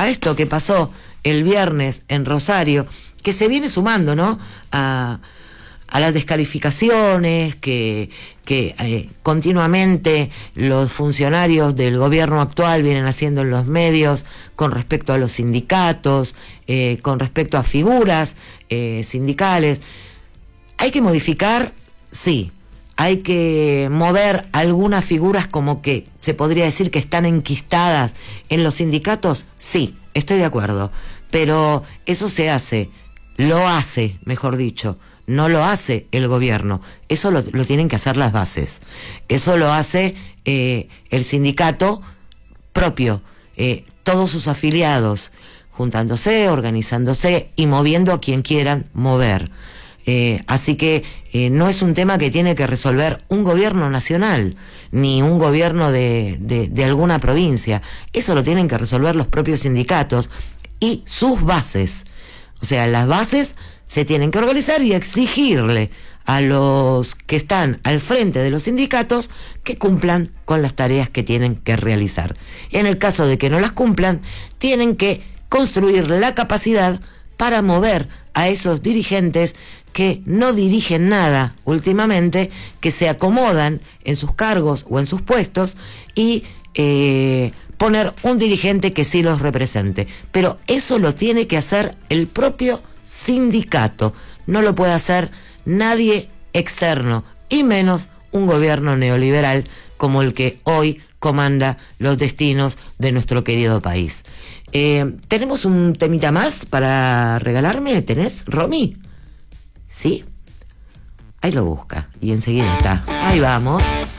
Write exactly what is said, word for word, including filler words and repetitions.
a esto que pasó el viernes en Rosario, que se viene sumando, ¿no?, a, a las descalificaciones que, que eh, continuamente los funcionarios del gobierno actual vienen haciendo en los medios con respecto a los sindicatos, eh, con respecto a figuras eh, sindicales. Hay que modificar, sí. Hay que mover algunas figuras como que se podría decir que están enquistadas en los sindicatos, sí, estoy de acuerdo, pero eso se hace, lo hace, mejor dicho, no lo hace el gobierno, eso lo, lo tienen que hacer las bases, eso lo hace eh, el sindicato propio, eh, todos sus afiliados, juntándose, organizándose y moviendo a quien quieran mover. Eh, así que eh, no es un tema que tiene que resolver un gobierno nacional, ni un gobierno de, de, de alguna provincia. Eso lo tienen que resolver los propios sindicatos y sus bases. O sea, las bases se tienen que organizar y exigirle a los que están al frente de los sindicatos que cumplan con las tareas que tienen que realizar. En el caso de que no las cumplan, tienen que construir la capacidad para mover a esos dirigentes que no dirigen nada últimamente, que se acomodan en sus cargos o en sus puestos y eh, poner un dirigente que sí los represente. Pero eso lo tiene que hacer el propio sindicato, no lo puede hacer nadie externo, y menos un gobierno neoliberal como el que hoy comanda los destinos de nuestro querido país. Eh, ¿Tenemos un temita más para regalarme? ¿Tenés, Romy? ¿Sí? Ahí lo busca y enseguida está. Ahí vamos.